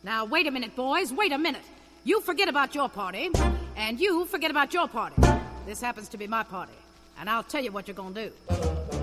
Now, wait a minute, boys, wait a minute. You forget about your party, and you forget about your party. This happens to be my party, and I'll tell you what you're gonna do.